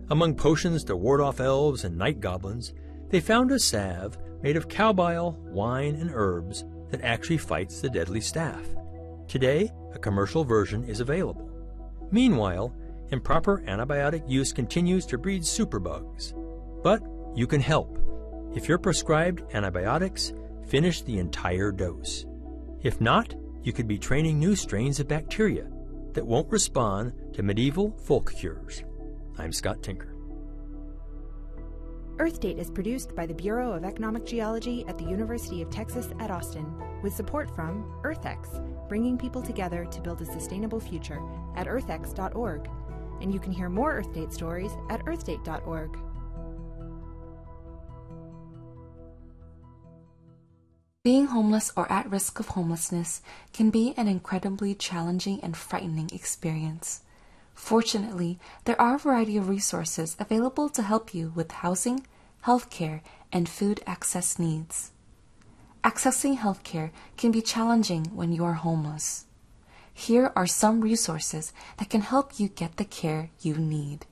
Among potions to ward off elves and night goblins, they found a salve made of cow bile, wine, and herbs that actually fights the deadly staph. Today, a commercial version is available. Meanwhile, improper antibiotic use continues to breed superbugs. But you can help. If you're prescribed antibiotics, finish the entire dose. If not, you could be training new strains of bacteria that won't respond to medieval folk cures. I'm Scott Tinker. Earthdate is produced by the Bureau of Economic Geology at the University of Texas at Austin, with support from EarthX, bringing people together to build a sustainable future at earthx.org. And you can hear more Earthdate stories at earthdate.org. Being homeless or at risk of homelessness can be an incredibly challenging and frightening experience. Fortunately, there are a variety of resources available to help you with housing, healthcare, and food access needs. Accessing healthcare can be challenging when you are homeless. Here are some resources that can help you get the care you need.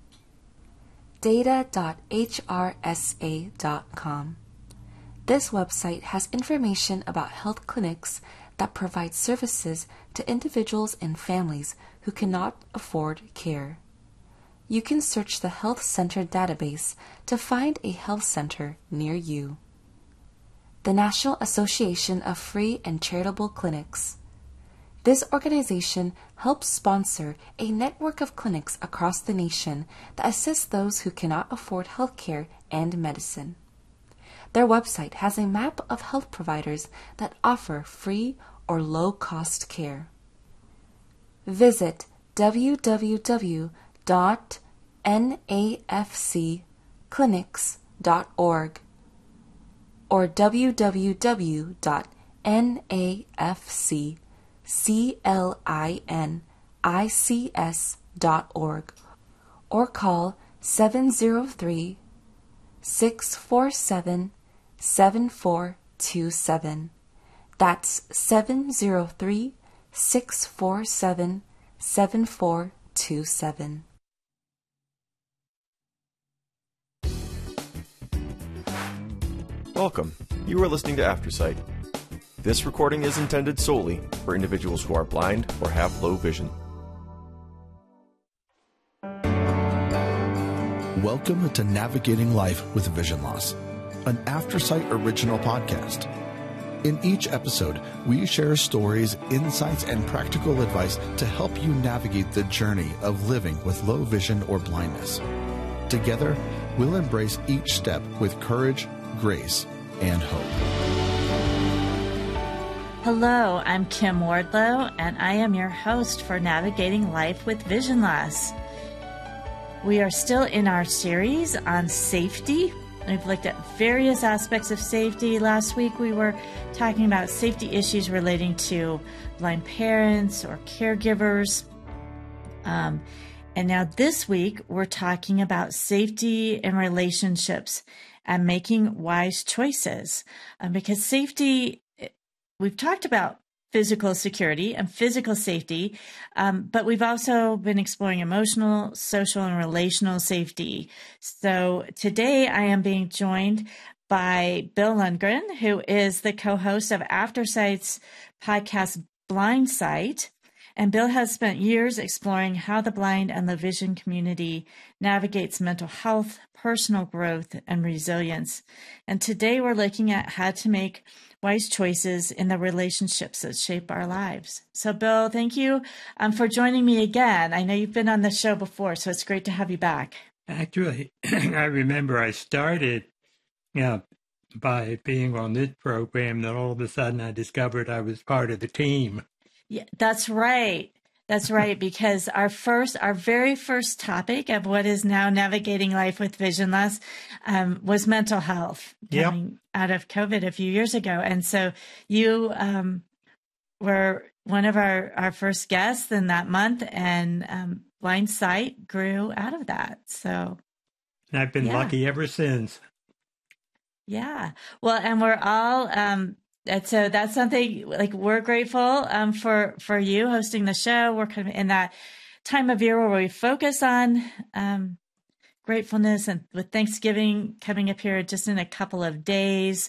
Data.hrsa.com. This website has information about health clinics that provide services to individuals and families who cannot afford care. You can search the Health Center database to find a health center near you. The National Association of Free and Charitable Clinics. This organization helps sponsor a network of clinics across the nation that assist those who cannot afford health care and medicine. Their website has a map of health providers that offer free or low-cost care. Visit www.nafcclinics.org or www.nafcclinics.org or call 703-647-7427. That's 703-647-7427. Welcome. You are listening to Aftersight. This recording is intended solely for individuals who are blind or have low vision. Welcome to Navigating Life with Vision Loss, an Aftersight original podcast. In each episode, we share stories, insights, and practical advice to help you navigate the journey of living with low vision or blindness. Together, we'll embrace each step with courage, grace, and hope. Hello, I'm Kim Wardlow, and I am your host for Navigating Life with Vision Loss. We are still in our series on safety. We've looked at various aspects of safety. Last week we were talking about safety issues relating to blind parents or caregivers. And now this week we're talking about safety in relationships and making wise choices. Because safety, we've talked about physical security and physical safety, but we've also been exploring emotional, social, and relational safety. So today I am being joined by Bill Lundgren, who is the co-host of Aftersight's podcast Blindsight. And Bill has spent years exploring how the blind and low vision community navigates mental health, personal growth, and resilience. And today we're looking at how to make wise choices in the relationships that shape our lives. So, Bill, thank you for joining me again. I know you've been on the show before, so it's great to have you back. Actually, I remember I started by being on this program, then all of a sudden I discovered I was part of the team. Yeah, that's right. That's right, because our very first topic of what is now Navigating Life with Vision Loss was mental health coming out of COVID a few years ago. And so you were one of our first guests in that month, and Blindsight grew out of that. So, and I've been lucky ever since. Yeah. Well, and we're all and so that's something like we're grateful for you hosting the show. We're kind of in that time of year where we focus on gratefulness, and with Thanksgiving coming up here just in a couple of days,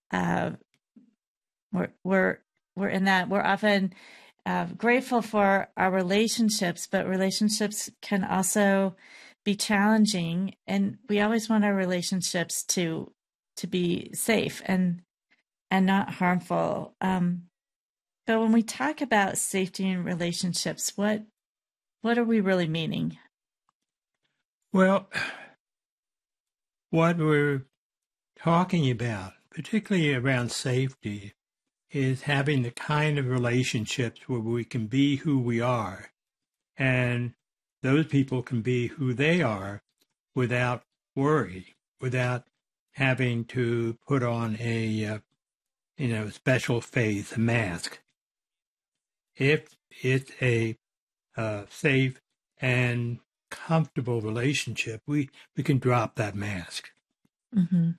we're in that. We're often grateful for our relationships, but relationships can also be challenging, and we always want our relationships to be safe and not harmful. But when we talk about safety in relationships, what are we really meaning? Well, what we're talking about, particularly around safety, is having the kind of relationships where we can be who we are, and those people can be who they are without worry, without having to put on a special face, a mask. If it's a safe and comfortable relationship, we can drop that mask. Mm-hmm.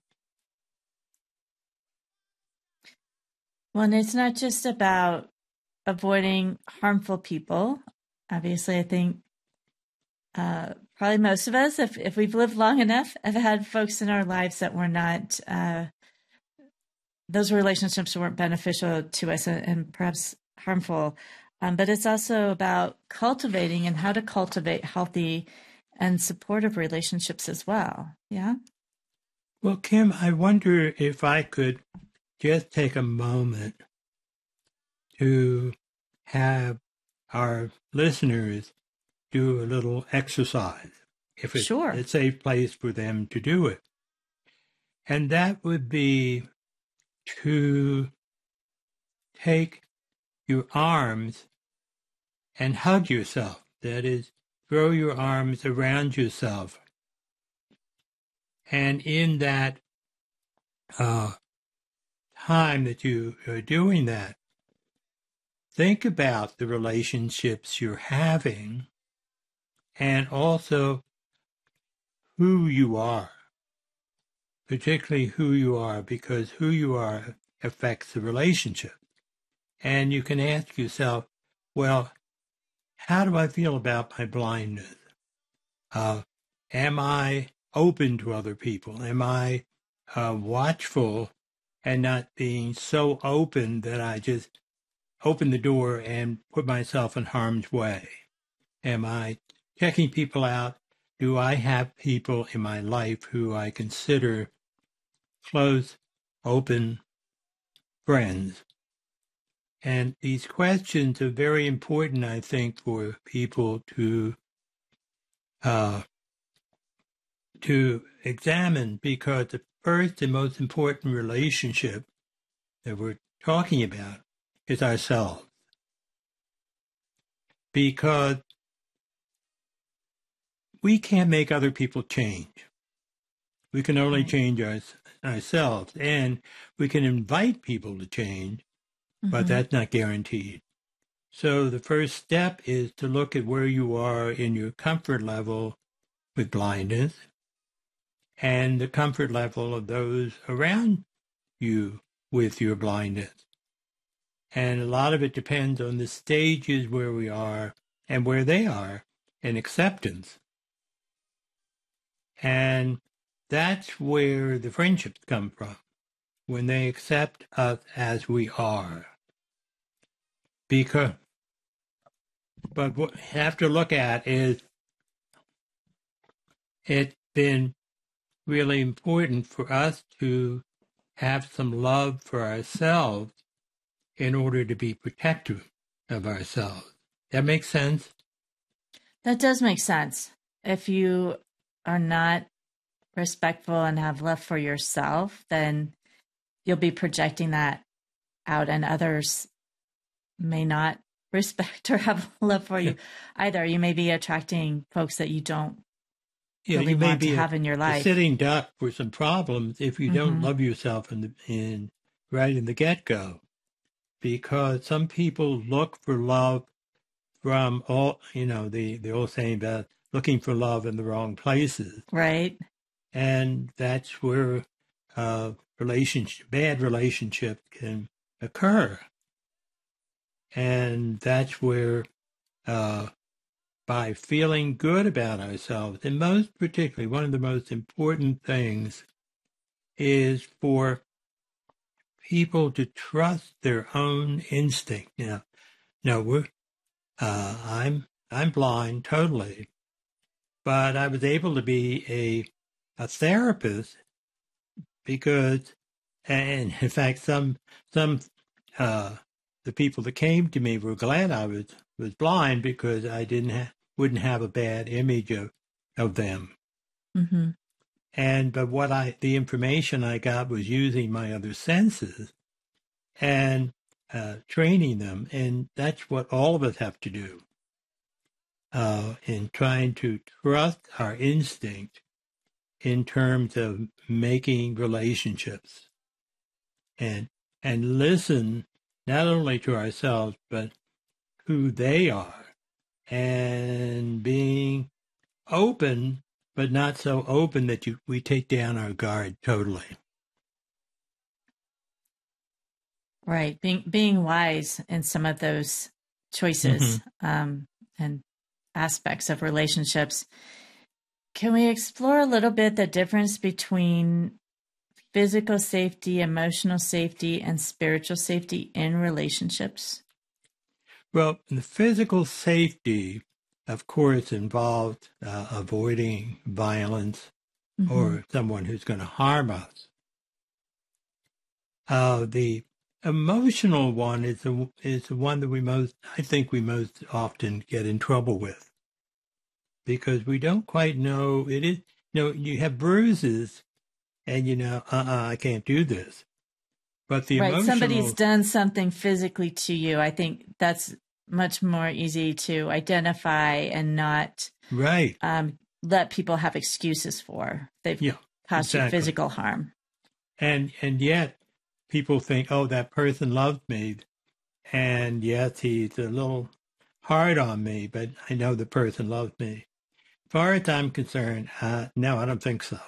Well, and it's not just about avoiding harmful people. Obviously, I think probably most of us, if we've lived long enough, have had folks in our lives that were not, those relationships weren't beneficial to us and perhaps harmful. But it's also about cultivating and how to cultivate healthy and supportive relationships as well. Yeah? Well, Kim, I wonder if I could just take a moment to have our listeners do a little exercise, if it's a safe place for them to do it. And that would be to take your arms and hug yourself. That is, throw your arms around yourself. And in that time that you are doing that, think about the relationships you're having and also who you are, particularly who you are, because who you are affects the relationship. And you can ask yourself, well, how do I feel about my blindness? Am I open to other people? Am I watchful and not being so open that I just open the door and put myself in harm's way? Am I checking people out? Do I have people in my life who I consider close, open friends? And these questions are very important, I think, for people to examine, because the first and most important relationship that we're talking about is ourselves. Because we can't make other people change. We can only change ourselves, and we can invite people to change, but that's not guaranteed. So the first step is to look at where you are in your comfort level with blindness and the comfort level of those around you with your blindness. And a lot of it depends on the stages where we are and where they are in acceptance. And that's where the friendships come from, when they accept us as we are. But what we have to look at is, it's been really important for us to have some love for ourselves in order to be protective of ourselves. That makes sense? That does make sense. If you are not respectful and have love for yourself, then you'll be projecting that out, and others may not respect or have love for you either. You may be attracting folks that you don't really want to have in your life. A sitting duck for some problems if you don't love yourself in right in the get-go. Because some people look for love from all, the old saying about looking for love in the wrong places. Right. And that's where bad relationships can occur. And that's where by feeling good about ourselves. And most particularly, one of the most important things is for people to trust their own instinct. Now, I'm blind totally, but I was able to be a therapist because, and in fact, some the people that came to me were glad I was blind because I wouldn't have a bad image of them. Mm-hmm. But the information I got was using my other senses and training them, and that's what all of us have to do in trying to trust our instinct in terms of making relationships and listen not only to ourselves but who they are, and being open but not so open that we take down our guard totally. Right. Being wise in some of those choices and aspects of relationships. Can we explore a little bit the difference between physical safety, emotional safety, and spiritual safety in relationships? Well, the physical safety, of course, involved avoiding violence or someone who's going to harm us. The emotional one is the one that I think we most often get in trouble with, because we don't quite know it is. You have bruises, and I can't do this. But the right, emotional, somebody's done something physically to you. I think that's much more easy to identify and not right. Let people have excuses for. They've caused you physical harm, and yet people think, oh, that person loved me, and yes, he's a little hard on me, but I know the person loves me. As far as I'm concerned, no, I don't think so.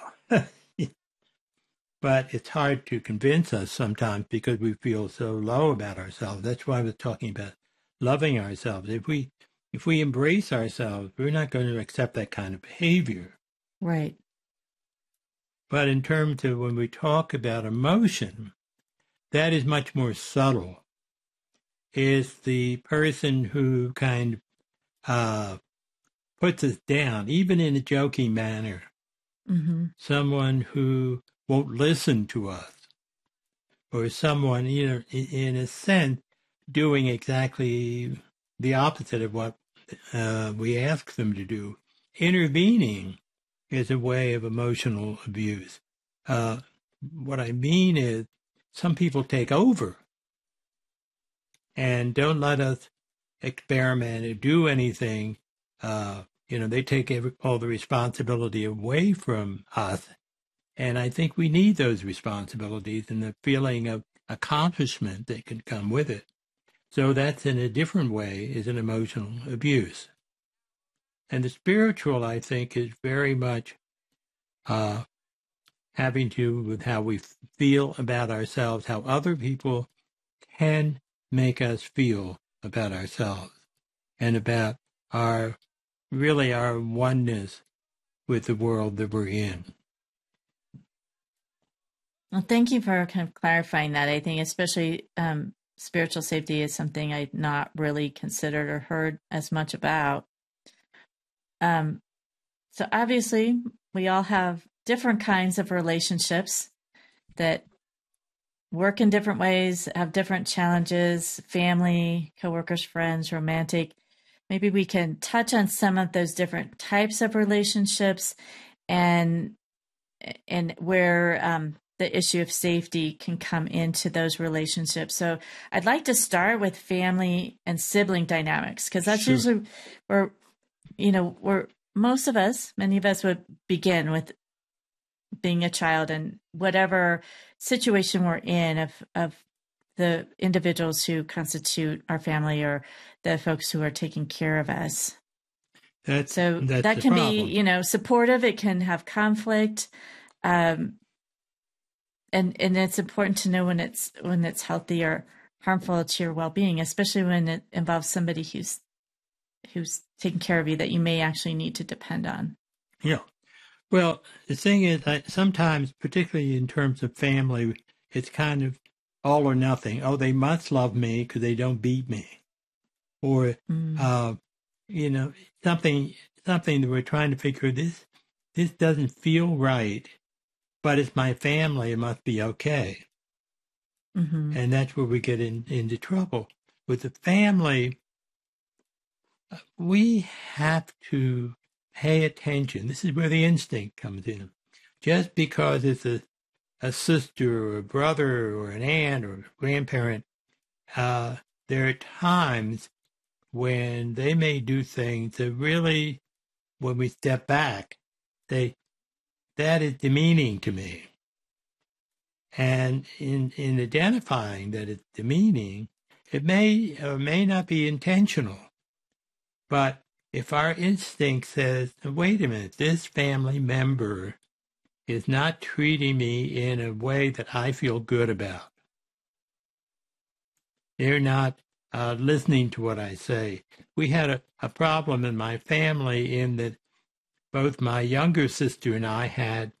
But it's hard to convince us sometimes because we feel so low about ourselves. That's why I was talking about loving ourselves. If we embrace ourselves, we're not going to accept that kind of behavior. Right. But in terms of when we talk about emotion, that is much more subtle. It's the person who kind of puts us down, even in a joking manner. Mm-hmm. Someone who won't listen to us, or someone, in a sense, doing exactly the opposite of what we ask them to do. Intervening is a way of emotional abuse. What I mean is, some people take over and don't let us experiment or do anything. They take all the responsibility away from us. And I think we need those responsibilities and the feeling of accomplishment that can come with it. So that's, in a different way, is an emotional abuse. And the spiritual, I think, is very much having to do with how we feel about ourselves, how other people can make us feel about ourselves, and about our oneness with the world that we're in. Well, thank you for kind of clarifying that. I think especially spiritual safety is something I'd not really considered or heard as much about. So obviously, we all have different kinds of relationships that work in different ways, have different challenges, family, coworkers, friends, romantic. Maybe we can touch on some of those different types of relationships and where the issue of safety can come into those relationships. So I'd like to start with family and sibling dynamics, because that's usually where, many of us would begin with being a child, and whatever situation we're in of the individuals who constitute our family or the folks who are taking care of us. That's that can be, supportive. It can have conflict. And it's important to know when it's healthy or harmful to your well-being, especially when it involves somebody who's who's taking care of you that you may actually need to depend on. Yeah. Well, the thing is, sometimes, particularly in terms of family, it's kind of all or nothing. Oh, they must love me because they don't beat me. Or, you know, something that we're trying to figure, this doesn't feel right, but it's my family, it must be okay. Mm-hmm. And that's where we get into trouble. With the family, we have to pay attention. This is where the instinct comes in. Just because it's a sister or a brother or an aunt or a grandparent, there are times when they may do things that really, when we step back, that is demeaning to me. And in identifying that it's demeaning, it may or may not be intentional. But if our instinct says, wait a minute, this family member is not treating me in a way that I feel good about. They're not listening to what I say. We had a problem in my family in that both my younger sister and I had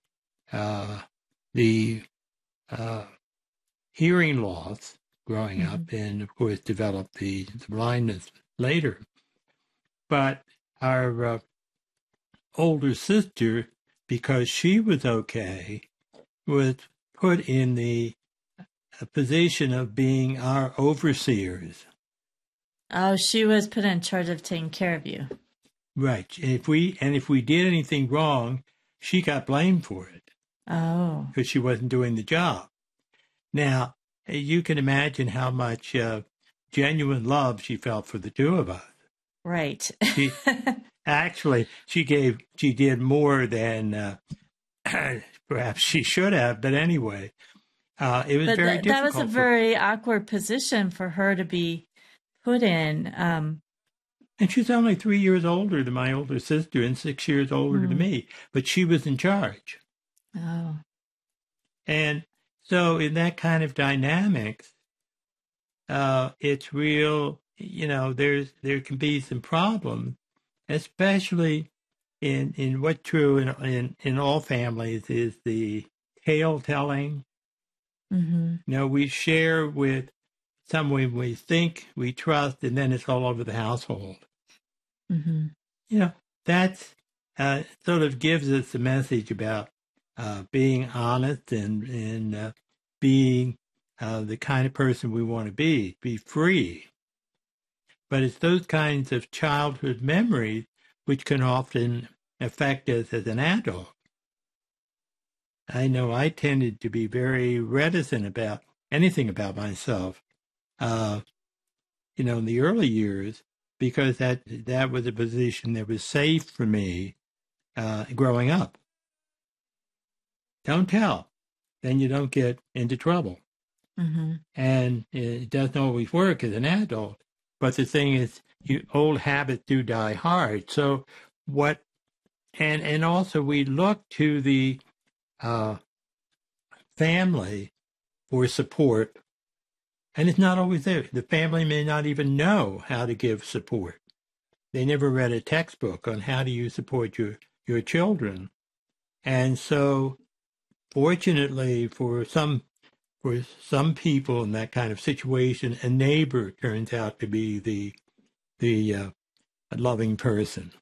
the hearing loss growing up, and of course developed the blindness later. But our older sister, because she was okay, was put in the position of being our overseers. Oh, she was put in charge of taking care of you. Right. And if we did anything wrong, she got blamed for it. Oh. Because she wasn't doing the job. Now, you can imagine how much genuine love she felt for the two of us. Right. She did more than perhaps she should have, but anyway, it was very difficult. That was a very awkward position for her to be put in. And she's only 3 years older than my older sister and 6 years older than me, but she was in charge. Oh. And so in that kind of dynamics, it's real, there can be some problems, especially in what's true in all families is the tale telling. Mm-hmm. We share with someone we think we trust, and then it's all over the household. Mm-hmm. That's sort of gives us a message about being honest and being the kind of person we want to be free. But it's those kinds of childhood memories which can often affect us as an adult. I know I tended to be very reticent about anything about myself, in the early years, because that was a position that was safe for me growing up. Don't tell. Then you don't get into trouble. Mm-hmm. And it doesn't always work as an adult. But the thing is, old habits do die hard. So and also we look to the family for support, and it's not always there. The family may not even know how to give support. They never read a textbook on how do you support your children. And so, fortunately, for some people in that kind of situation, a neighbor turns out to be the loving person.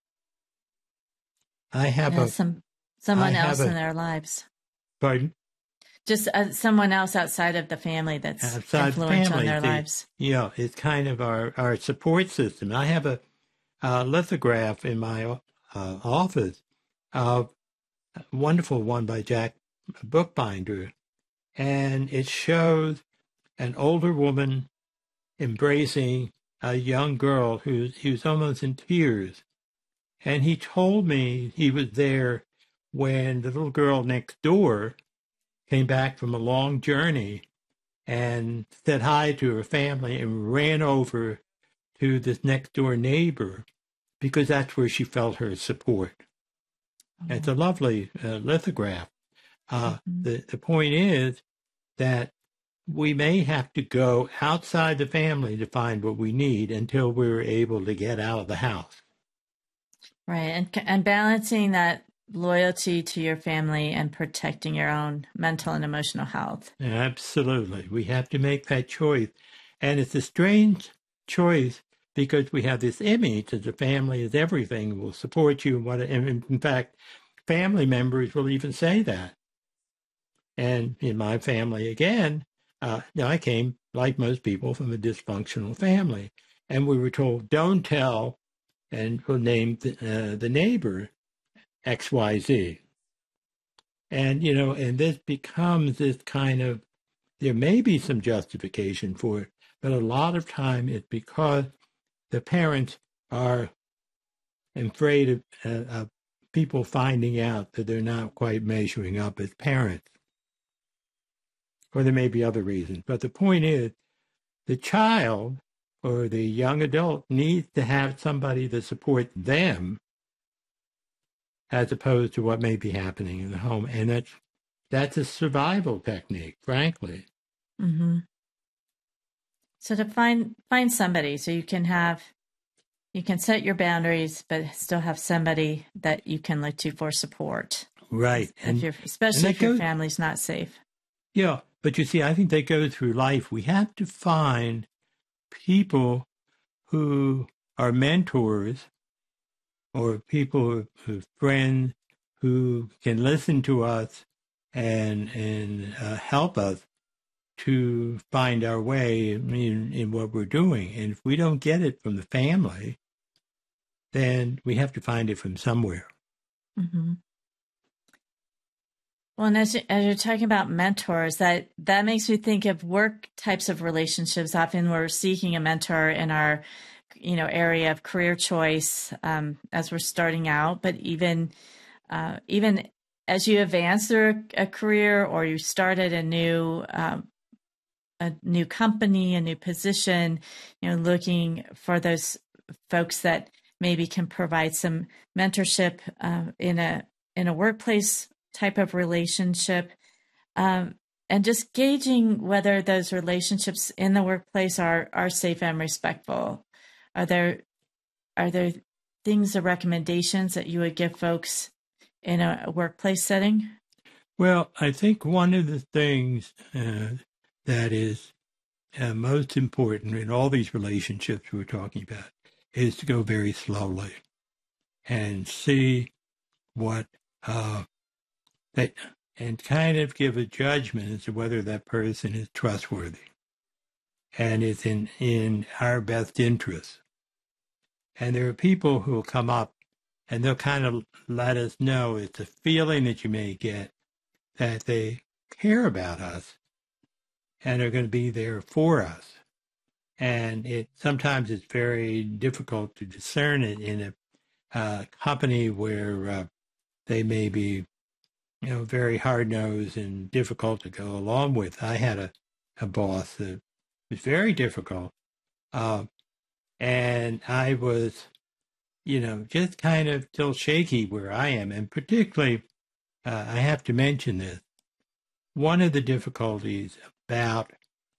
I have someone else in their lives. Pardon? Just someone else outside of the family that's influential in their lives. Yeah, it's kind of our support system. I have a lithograph in my office, a wonderful one by Jack Bookbinder, and it shows an older woman embracing a young girl who's almost in tears. And he told me he was there when the little girl next door came back from a long journey and said hi to her family and ran over to this next door neighbor because that's where she felt her support. Oh. It's a lovely lithograph. The point is that we may have to go outside the family to find what we need until we're able to get out of the house. Right. And balancing that loyalty to your family and protecting your own mental and emotional health. Absolutely. We have to make that choice. And it's a strange choice because we have this image that the family is everything, will support you. And in fact, family members will even say that. And in my family, again, I came, like most people, from a dysfunctional family. And we were told, don't tell, and we'll name the neighbor XYZ. And, and this becomes this kind of, there may be some justification for it, but a lot of time it's because the parents are afraid of people finding out that they're not quite measuring up as parents. Or there may be other reasons. But the point is, the child or the young adult needs to have somebody to support them as opposed to what may be happening in the home. And that's a survival technique, frankly. Mm-hmm. So to find somebody so you can set your boundaries, but still have somebody that you can look to for support. Right. Especially if your family's not safe. Yeah. But you see, I think they go through life. We have to find people who are mentors or people who friends who can listen to us and help us to find our way in what we're doing. And if we don't get it from the family, then we have to find it from somewhere. Mm-hmm. Well, and as you're talking about mentors, that makes me think of work types of relationships. Often we're seeking a mentor in our, area of career choice as we're starting out. But even as you advance through a career or you started a new company, a new position, looking for those folks that maybe can provide some mentorship in a workplace type of relationship, and just gauging whether those relationships in the workplace are safe and respectful. Are there things or recommendations that you would give folks in a workplace setting? Well, I think one of the things that is most important in all these relationships we're talking about is to go very slowly and see what and kind of give a judgment as to whether that person is trustworthy and is in our best interest. And there are people who will come up and they'll kind of let us know, it's a feeling that you may get that they care about us and are going to be there for us. And sometimes it's very difficult to discern it in a company where they may be very hard-nosed and difficult to go along with. I had a boss that was very difficult. And I was, just kind of still shaky where I am. And particularly, I have to mention this. One of the difficulties about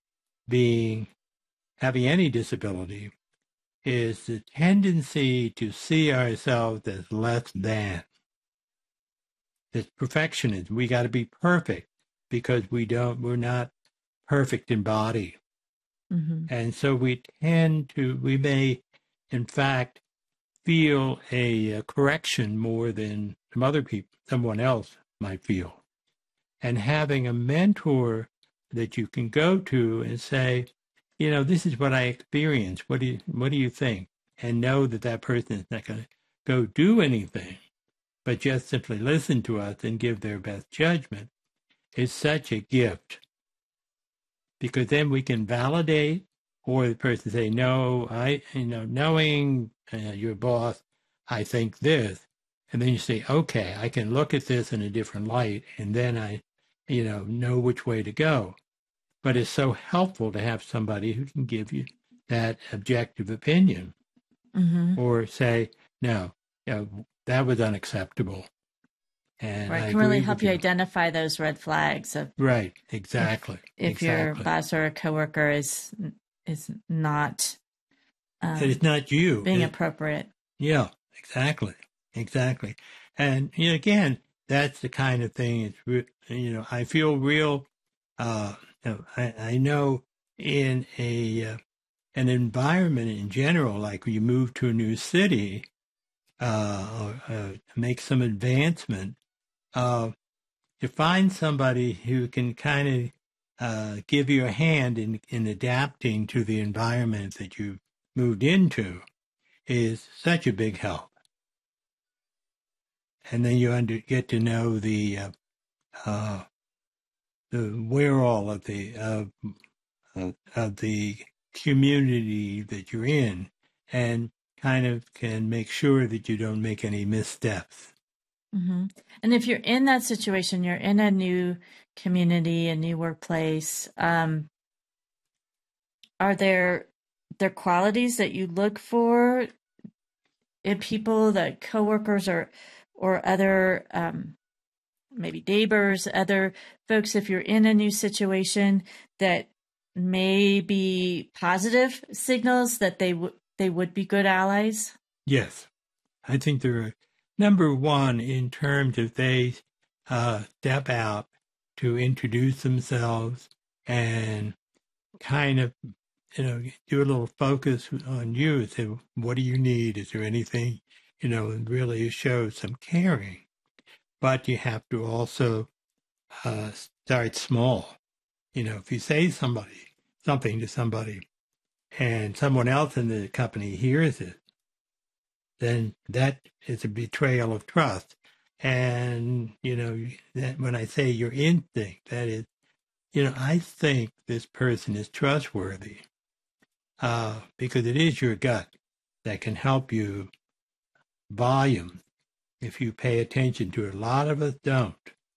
having any disability is the tendency to see ourselves as less than. It's perfectionism. We got to be perfect because we're not perfect in body. Mm-hmm. And so we may, in fact, feel a correction more than someone else might feel. And having a mentor that you can go to and say, this is what I experienced. What do you think? And know that person is not going to go do anything, but just simply listen to us and give their best judgment is such a gift. Because then we can validate, or the person say, no, knowing your boss, I think this. And then you say, okay, I can look at this in a different light, and then I, know which way to go. But it's so helpful to have somebody who can give you that objective opinion. Mm-hmm. Or say, no, that was unacceptable. And Right, I can really agree help with you identify those red flags of Right, exactly. if your exactly. boss or a coworker is not And it's not you. being appropriate. Yeah, exactly. Exactly. And again, that's the kind of thing, I feel real, I know in an environment in general, like when you move to a new city, or make some advancement, to find somebody who can kind of give you a hand in adapting to the environment that you moved into is such a big help. And then you get to know the wherewithal of the community that you're in, and kind of can make sure that you don't make any missteps. Mm-hmm. And if you're in that situation, you're in a new community, a new workplace, are there qualities that you look for in people, that coworkers or other maybe neighbors, other folks, if you're in a new situation, that may be positive signals that they would be good allies? Yes, I think they're number one in terms of they step out to introduce themselves and kind of do a little focus on you. Say, what do you need? Is there anything, and really show some caring. But you have to also start small. If you say something to somebody and someone else in the company hears it, then that is a betrayal of trust. And, that when I say your instinct, that is, I think this person is trustworthy. Because it is your gut that can help you volume if you pay attention to it. A lot of us don't.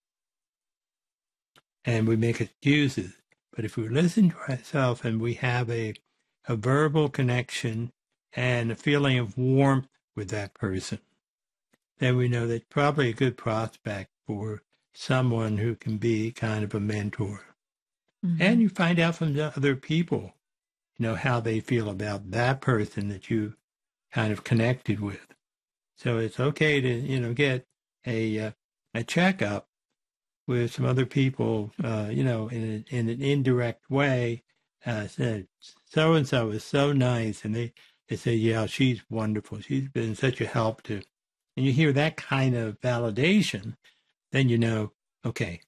And we make excuses. But if we listen to ourselves and we have a verbal connection and a feeling of warmth with that person, then we know that's probably a good prospect for someone who can be kind of a mentor. Mm-hmm. And you find out from the other people, how they feel about that person that you kind of connected with. So it's okay to, get a checkup with some other people, in an indirect way. Said, so-and-so is so nice. And they say, yeah, she's wonderful. She's been such a help to, and you hear that kind of validation, then okay,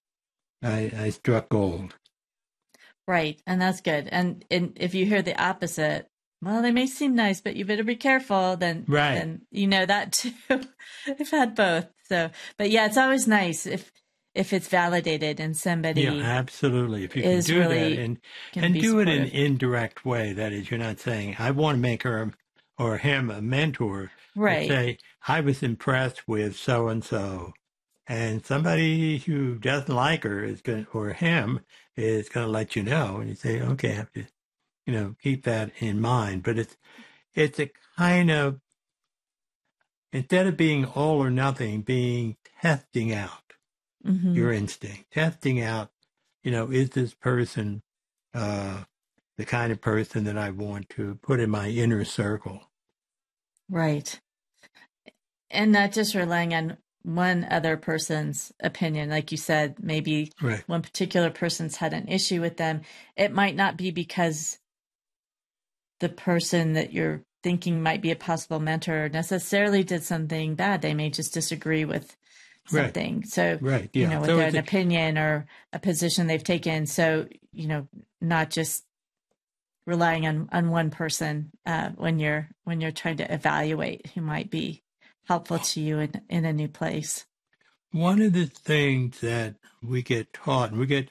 I struck gold. Right. And that's good. And if you hear the opposite, well, they may seem nice, but you better be careful, then that too. I've had both. So, but yeah, it's always nice if it's validated and somebody absolutely. If you can do really that and do it in an indirect way, that is, you're not saying, I want to make her or him a mentor. Right. Say, I was impressed with so-and-so. And somebody who doesn't like her or him is going to let you know. And you say, okay, I have to, keep that in mind. But it's a kind of, instead of being all or nothing, testing out your instinct, testing out, is this person the kind of person that I want to put in my inner circle? Right. And not just relying on one other person's opinion. Like you said, maybe one particular person's had an issue with them. It might not be because the person that you're thinking might be a possible mentor necessarily did something bad. They may just disagree with something. So, with an opinion or a position they've taken. So, not just relying on one person when you're trying to evaluate who might be helpful to you in a new place. One of the things that we get taught, and we get,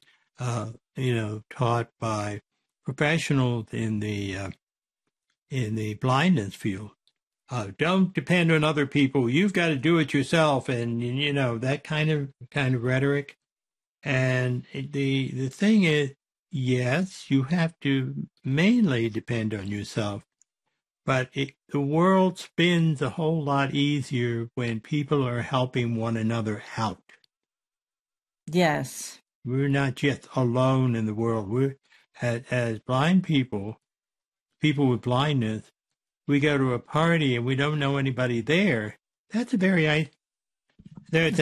taught by professionals in the blindness field, don't depend on other people. You've got to do it yourself, and that kind of rhetoric. And the thing is, yes, you have to mainly depend on yourself. But the world spins a whole lot easier when people are helping one another out. Yes. We're not just alone in the world. We're, as blind people with blindness, we go to a party and we don't know anybody there. That's a very there's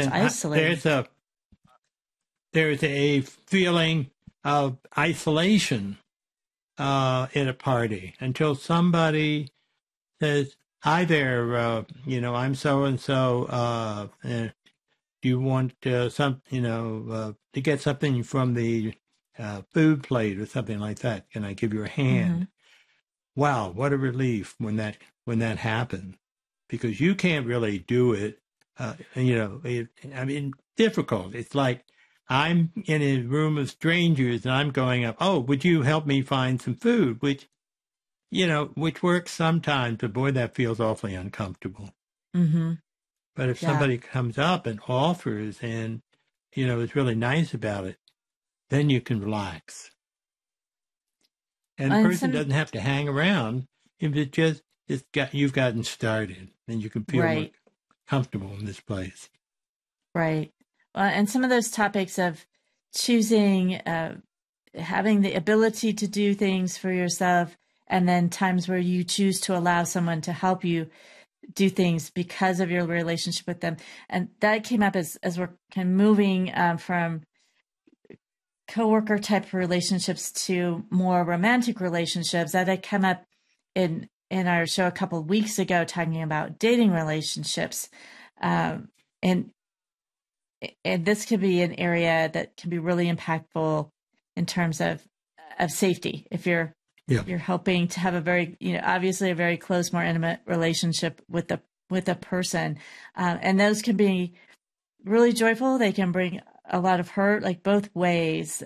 a feeling of isolation in a party until somebody says, "Hi there, I'm so and so. Do you want to get something from the food plate or something like that? Can I give you a hand?" Mm-hmm. Wow, what a relief when that happened, because you can't really do it. Difficult. It's like I'm in a room of strangers and I'm going up, "Oh, would you help me find some food?" Which works sometimes, but boy, that feels awfully uncomfortable. Mm-hmm. But if somebody comes up and offers and, is really nice about it, then you can relax. And the person doesn't have to hang around if you've gotten started, and you can feel more comfortable in this place. Right. And some of those topics of choosing, having the ability to do things for yourself, and then times where you choose to allow someone to help you do things because of your relationship with them. And that came up as we're kind of moving from coworker type relationships to more romantic relationships. That had come up in our show a couple of weeks ago, talking about dating relationships. And this could be an area that can be really impactful in terms of safety. If you're helping to have a very, obviously a very close, more intimate relationship with a person. And those can be really joyful. They can bring a lot of hurt, like both ways.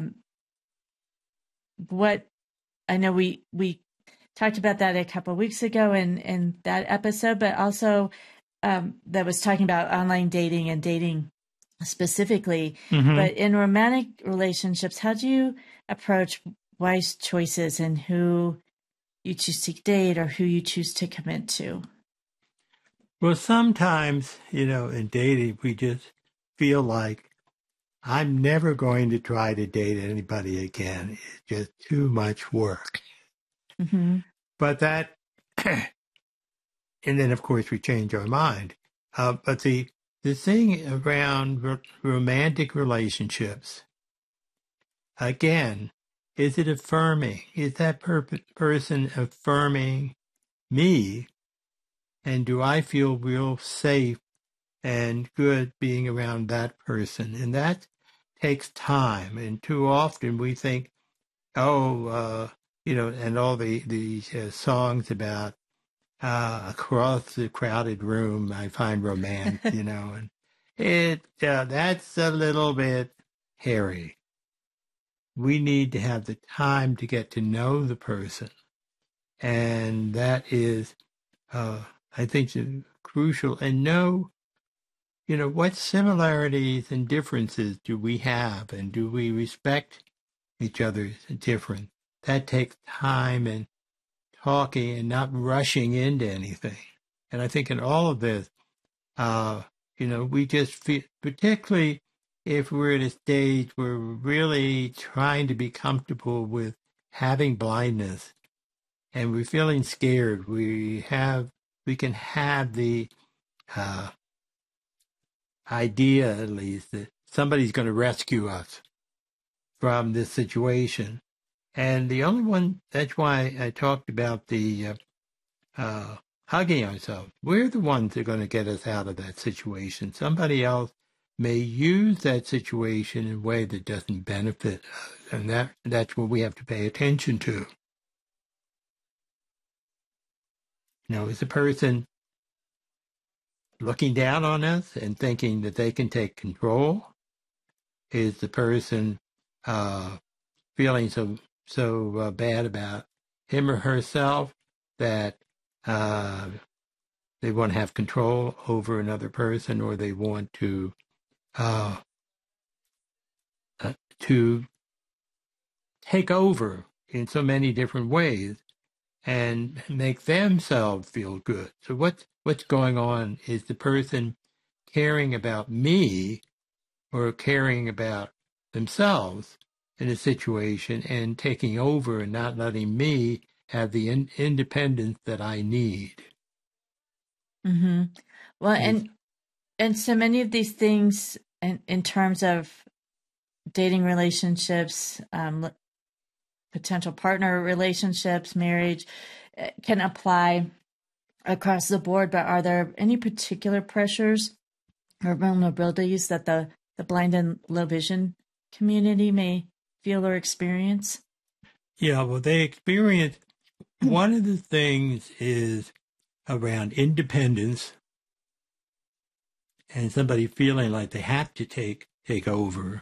What I know we talked about that a couple of weeks ago in that episode, but also that was talking about online dating and dating specifically. Mm-hmm. But in romantic relationships, how do you approach wise choices and who you choose to date or who you choose to commit to? Well, sometimes, in dating, we just feel like I'm never going to try to date anybody again. It's just too much work. Mm-hmm. But and then, of course, we change our mind. But the thing around romantic relationships, again, is it affirming? Is that person affirming me? And do I feel real safe and good being around that person? And that takes time. And too often we think, and all the songs about across the crowded room, I find romance, and that's a little bit hairy. We need to have the time to get to know the person. And that is, I think, crucial. And know, what similarities and differences do we have? And do we respect each other's difference? That takes time and talking and not rushing into anything. And I think in all of this, we just feel, particularly if we're at a stage where we're really trying to be comfortable with having blindness and we're feeling scared, we can have the idea, at least, that somebody's going to rescue us from this situation. And the only one, that's why I talked about the hugging ourselves. We're the ones that are going to get us out of that situation. Somebody else may use that situation in a way that doesn't benefit us. And that's what we have to pay attention to. Is the person looking down on us and thinking that they can take control? Is the person feeling so bad about him or herself that they want to have control over another person, or they want to take over in so many different ways and make themselves feel good? So what's going on? Is the person caring about me or caring about themselves in a situation and taking over and not letting me have the independence that I need. Mm-hmm. Well, and so many of these things in terms of dating relationships, potential partner relationships, marriage, can apply across the board. But are there any particular pressures or vulnerabilities that the blind and low vision community may feel or experience? Yeah, well, they experience, one of the things is around independence and somebody feeling like they have to take over,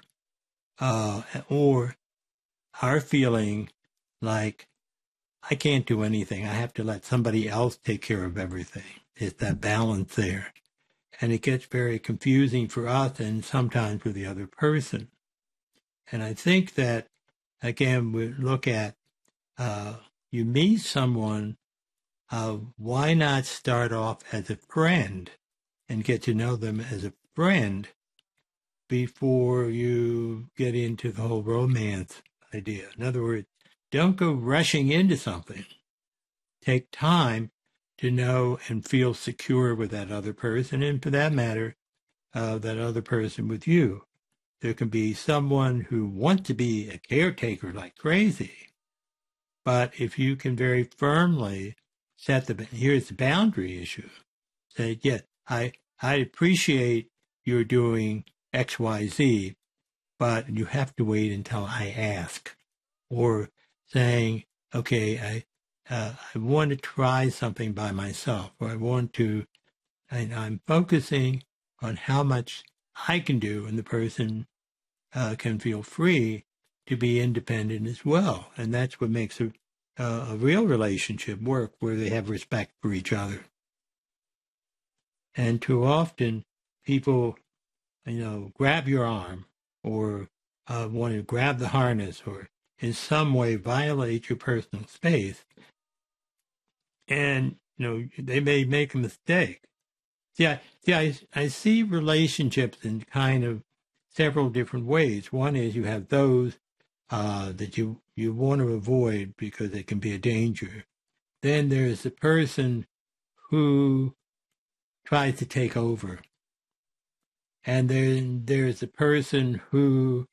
or are feeling like I can't do anything. I have to let somebody else take care of everything. It's that balance there. And it gets very confusing for us and sometimes for the other person. And I think that, again, we look at, you meet someone, why not start off as a friend and get to know them as a friend before you get into the whole romance idea? In other words, don't go rushing into something. Take time to know and feel secure with that other person, and for that matter, that other person with you. There can be someone who wants to be a caretaker like crazy, but if you can very firmly set here's the boundary issue. Say, yes, I appreciate you're doing X, Y, Z, but you have to wait until I ask. Or saying, okay, I want to try something by myself, or I'm focusing on how much I can do, and the person can feel free to be independent as well. And that's what makes a real relationship work, where they have respect for each other. And too often, people, grab your arm, or want to grab the harness, or in some way violate your personal space. And, they may make a mistake. I see relationships in kind of several different ways. One is you have those that you want to avoid because they can be a danger. Then there's the person who tries to take over. And then there's the person who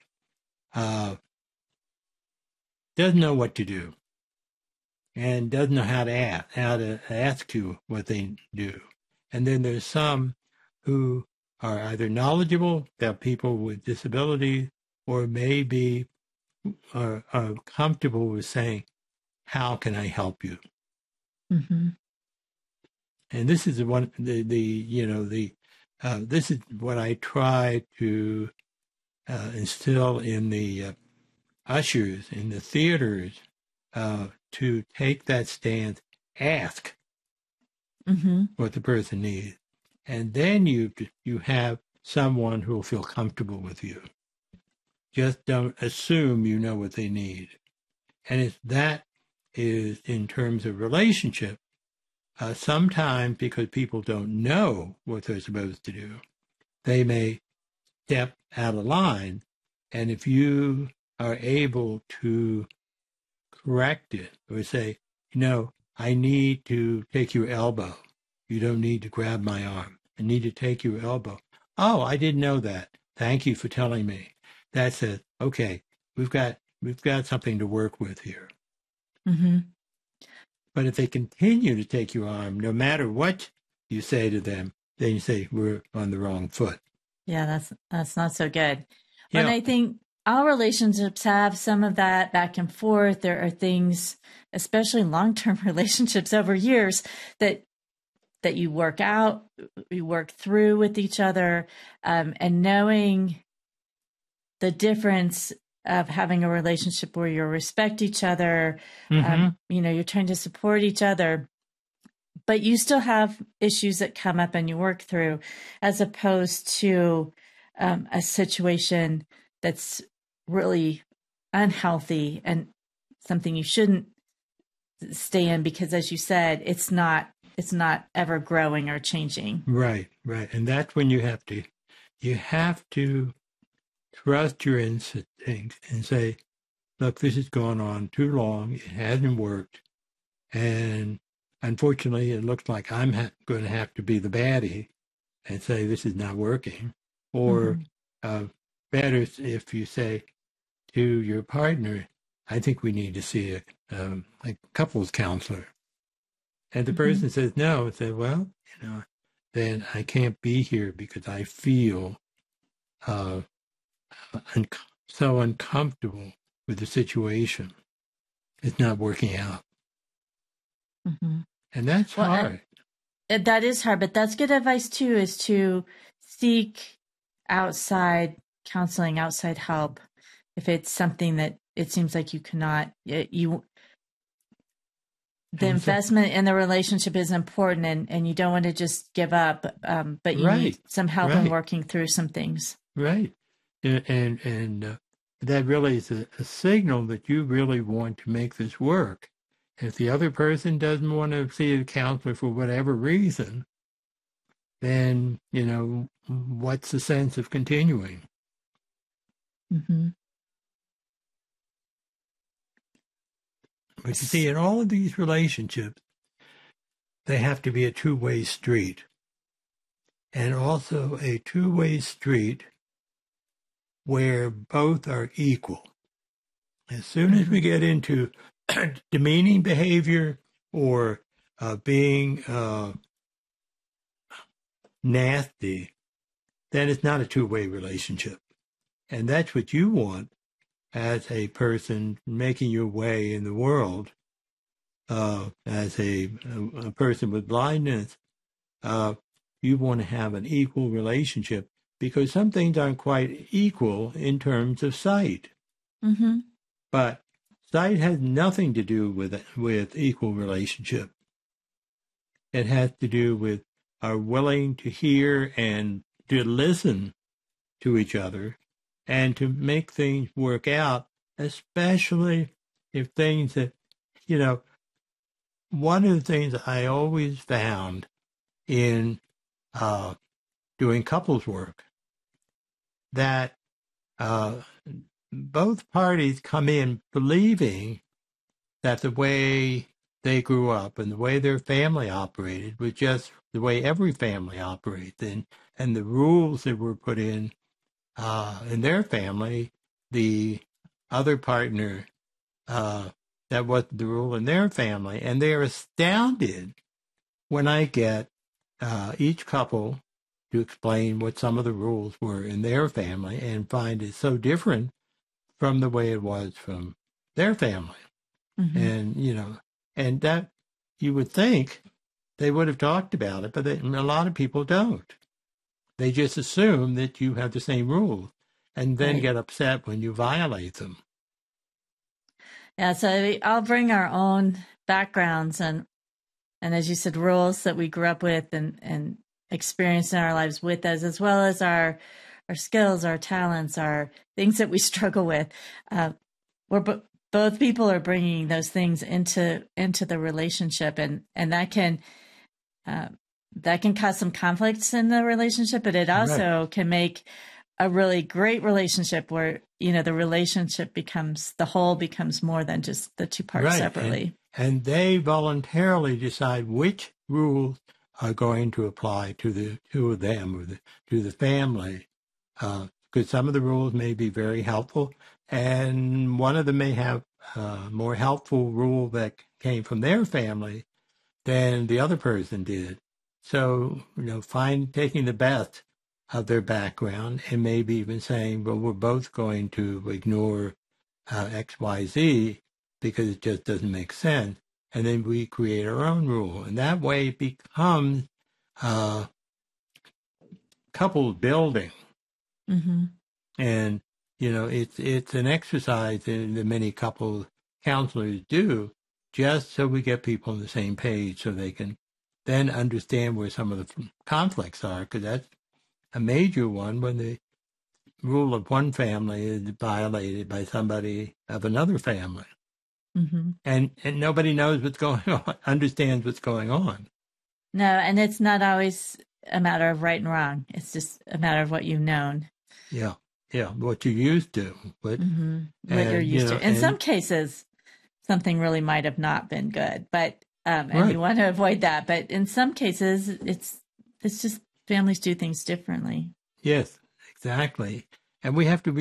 doesn't know what to do and doesn't know how to ask you what they do. And then there's some who are either knowledgeable about people with disabilities, or maybe are comfortable with saying, how can I help you? Mm-hmm. And this is this is what I try to instill in the ushers in the theaters, to take that stance, ask what the person needs, and then you have someone who will feel comfortable with you. Just don't assume you know what they need. And that is in terms of relationship. Sometimes, because people don't know what they're supposed to do, they may step out of line. And if you are able to correct it, or say, I need to take your elbow. You don't need to grab my arm. I need to take your elbow. Oh, I didn't know that. Thank you for telling me. That says, okay, we've got something to work with here. Mm-hmm. But if they continue to take your arm, no matter what you say to them, then you say, we're on the wrong foot. Yeah, that's not so good. And I think all relationships have some of that back and forth. There are things, especially long-term relationships over years, that you work out, you work through with each other, and knowing the difference of having a relationship where you respect each other, you're trying to support each other, but you still have issues that come up and you work through, as opposed to a situation that's really unhealthy and something you shouldn't stay in, because, as you said, it's not ever growing or changing. Right. And that's when you have to trust your instincts and say, look, this has gone on too long. It hasn't worked. And unfortunately, it looks like I'm going to have to be the baddie and say, this is not working. Or better if you say to your partner, I think we need to see a couples counselor. And the person says no, and say, well, then I can't be here because I feel so uncomfortable with the situation. It's not working out. And that's hard. That is hard, but that's good advice too, is to seek outside counseling, outside help. If it's something that it seems like you cannot, the investment in the relationship is important, and you don't want to just give up, but you need some help in working through some things. Right. And that really is a signal that you really want to make this work. If the other person doesn't want to see a counselor for whatever reason, then, what's the sense of continuing? But you see, in all of these relationships, they have to be a two-way street. And also a two-way street where both are equal. As soon as we get into demeaning behavior or being nasty, then it's not a two-way relationship. And that's what you want as a person making your way in the world, as a person with blindness. You want to have an equal relationship, because some things aren't quite equal in terms of sight. But sight has nothing to do with equal relationship. It has to do with our willing to hear and to listen to each other and to make things work out, especially if things that, one of the things I always found in doing couples work, that both parties come in believing that the way they grew up and the way their family operated was just the way every family operates, and the rules that were put in their family, the other partner, that wasn't the rule in their family. And they're astounded when I get each couple to explain what some of the rules were in their family and find it so different from the way it was from their family. And, and that you would think they would have talked about it, but a lot of people don't. They just assume that you have the same rules and then get upset when you violate them. Yeah, so we all bring our own backgrounds and as you said, rules that we grew up with and experienced in our lives with us, as well as our skills, our talents, our things that we struggle with. Both people are bringing those things into the relationship, and that can cause some conflicts in the relationship, but it also can make a really great relationship where, the relationship the whole becomes more than just the two parts separately. And they voluntarily decide which rules are going to apply to the two of them or to the family. Because some of the rules may be very helpful, and one of them may have a more helpful rule that came from their family than the other person did. So, taking the best of their background and maybe even saying, well, we're both going to ignore X, Y, Z because it just doesn't make sense. And then we create our own rule. And that way it becomes couple building. And, it's an exercise that many couple counselors do just so we get people on the same page so they can then understand where some of the conflicts are, because that's a major one when the rule of one family is violated by somebody of another family. And nobody knows what's going on, understands what's going on. No, and it's not always a matter of right and wrong. It's just a matter of what you've known. Yeah. what you used to. What you're used to. In some cases, something really might have not been good, but and you want to avoid that. But in some cases, it's just families do things differently. Yes, exactly. And we have to be